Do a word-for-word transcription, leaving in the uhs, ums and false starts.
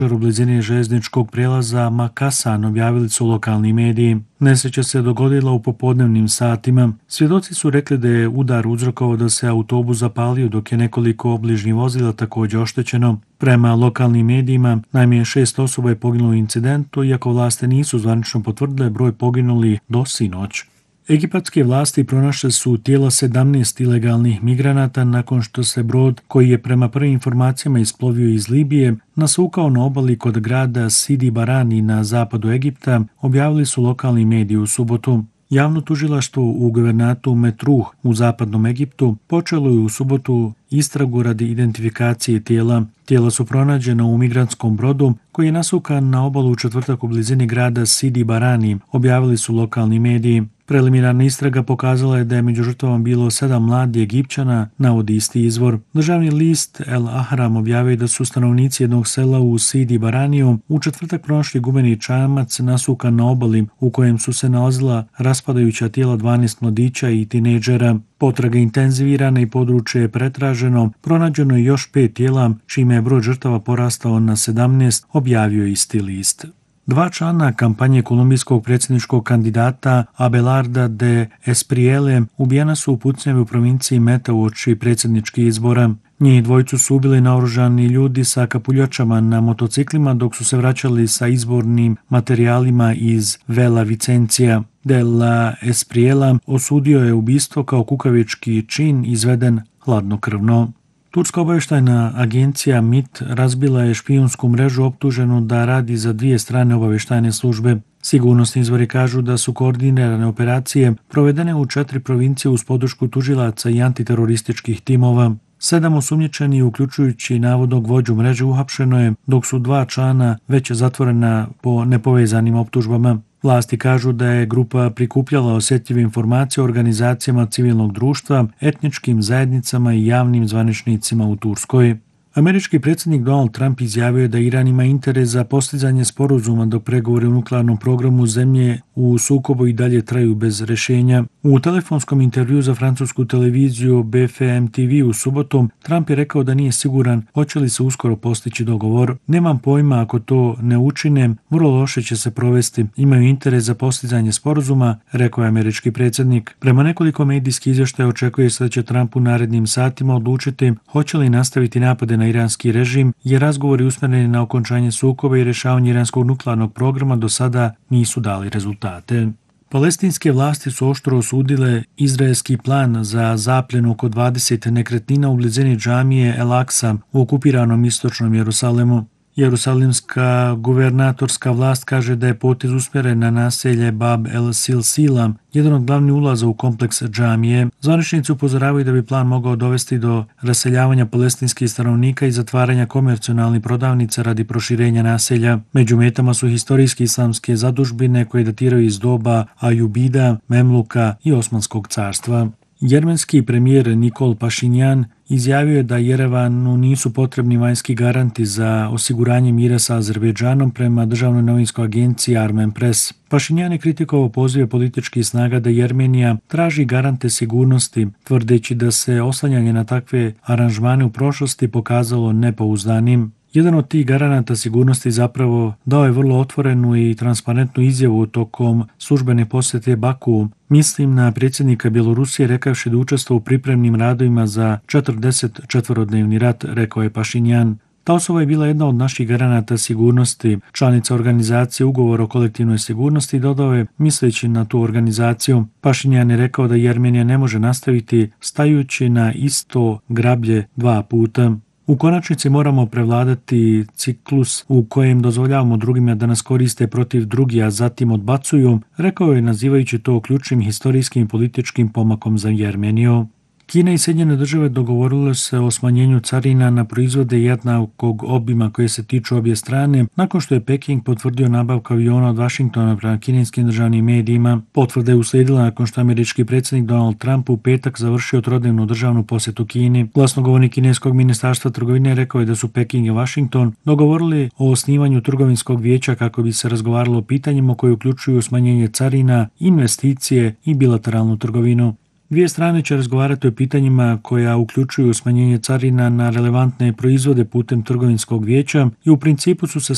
u blizini željezničkog prijelaza Makasan, objavili su lokalni mediji. Nesreća se dogodila u popodnevnim satima. Svjedoci su rekli da je udar uzrokovao da se autobus zapalio, dok je nekoliko obližnjih vozila također oštećeno. Prema lokalnim medijima, najmanje šest osoba je poginulo u incidentu, iako vlasti nisu zvanično potvrdile broj poginulih do sinoć. Egipatske vlasti pronašle su tijela sedamnaest ilegalnih migranata nakon što se brod, koji je prema prvim informacijama isplovio iz Libije, nasukao na obali kod grada Sidi Barani na zapadu Egipta, objavili su lokalni mediji u subotu. Javno tužilaštvo u guvernatu Metruh u zapadnom Egiptu počelo je u subotu istragu radi identifikacije tijela. Tijela su pronađena u migrantskom brodu koji je nasukan na obalu u četvrtak u blizini grada Sidi Barani, objavili su lokalni mediji. Preliminarna istraga pokazala je da je među žrtvama bilo sedam mladih Egipćana, navodi isti izvor. Državni list El Ahram objavio da su stanovnici jednog sela u Sidi Baraniju u četvrtak pronašli gumeni čamac nasukan na obali u kojem su se nalazila raspadajuća tijela dvanaest mladića i tinejdžera. Potraga intenzivirana i područje je pretraženo, pronađeno je još pet tijela, čime je broj žrtava porastao na sedamnaest, objavio isti list. Dva člana kampanje kolumbijskog predsjedničkog kandidata Abelarda de Esprielle ubijena su u pucnjavi u provinciji Meta uoči predsjedničkih izbora. Njih dvojicu su ubili naoružani ljudi sa kapuljačama na motociklima dok su se vraćali sa izbornim materijalima iz Vela Vicencija. De la Espriella osudio je ubistvo kao kukavički čin izveden hladnokrvno. Turska obavještajna agencija M I T razbila je špijunsku mrežu optuženu da radi za dvije strane obavještajne službe. Sigurnosni izvori kažu da su koordinirane operacije provedene u četiri provincije uz podršku tužilaca i antiterorističkih timova. Sedam osumnjičenih, uključujući navodnog vođu mreže, uhapšeno je, dok su dva člana već zatvorena po nepovezanim optužbama. Vlasti kažu da je grupa prikupljala osjetljive informacije o organizacijama civilnog društva, etničkim zajednicama i javnim zvaničnicima u Turskoj. Američki predsjednik Donald Trump izjavio je da Iran ima interes za postizanje sporazuma dok pregovori o nuklearnom programu zemlje u sukobu i dalje traju bez rješenja. U telefonskom intervjuu za francusku televiziju B F M T V u subotom, Trump je rekao da nije siguran hoće li se uskoro postići dogovor. Nemam pojma, ako to ne učinem, vrlo loše će se provesti. Imaju interes za postizanje sporazuma, rekao je američki predsjednik. Prema nekoliko medijskih izvještaja očekuje se da će Trump u narednim satima odlučiti hoće li nastaviti napade na iranski režim, jer razgovori usmjereni na okončanje sukoba i rješavanje iranskog nuklearnog programa do sada nisu dali rezultate. Palestinske vlasti su oštro osudile izraelski plan za zapljenu oko dvadeset nekretnina u blizini džamije El Aksa u okupiranom istočnom Jerusalemu. Jerusalimska guvernatorska vlast kaže da je potez usmjeren na naselje Bab el Silsila, jedan od glavnih ulaza u kompleks džamije. Zvaničnici upozoravaju da bi plan mogao dovesti do raseljavanja palestinskih stanovnika i zatvaranja komercionalnih prodavnica radi proširenja naselja. Među metama su historijski islamske zadužbine koje datiraju iz doba Ajubida, Memluka i Osmanskog carstva. Jermenski premijer Nikol Pašinjan izjavio je da Jerevanu nisu potrebni vanjski garanti za osiguranje mira sa Azerbejdžanom prema državnoj novinskoj agenciji Armen Press. Pašinjan je kritikovao pozive političkih snaga da Jermenija traži garante sigurnosti, tvrdeći da se oslanjanje na takve aranžmane u prošlosti pokazalo nepouzdanim. Jedan od tih garanata sigurnosti zapravo dao je vrlo otvorenu i transparentnu izjavu tokom službene posjete Baku. Mislim na predsjednika Bjelorusije rekavši da učestvuje u pripremnim radovima za četrdesetčetvorodnevni rat, rekao je Pašinjan. Ta osoba je bila jedna od naših garanata sigurnosti, članica organizacije Ugovor o kolektivnoj sigurnosti, dodao je misleći na tu organizaciju. Pašinjan je rekao da Jermenija ne može nastaviti stajući na isto grablje dva puta. U konačnici moramo prevladati ciklus u kojem dozvoljavamo drugima da nas koriste protiv drugih, a zatim odbacuju, rekao je nazivajući to ključnim historijskim i političkim pomakom za Jermeniju. Kina i Sjedinjene države dogovorile se o smanjenju carina na proizvode jednakog obima koje se tiču obje strane, nakon što je Peking potvrdio nabavku aviona od Vašingtona prema kineskim državnim medijima. Potvrda je uslijedila nakon što američki predsjednik Donald Trump u petak završio trodnevnu državnu posjetu Kini. Glasnogovornik kineskog ministarstva trgovine rekao je da su Peking i Washington dogovorili o osnivanju trgovinskog vijeća kako bi se razgovaralo o pitanjima koje uključuju smanjenje carina, investicije i bilateralnu trgovinu. Dvije strane će razgovarati o pitanjima koja uključuju smanjenje carina na relevantne proizvode putem trgovinskog vijeća i u principu su se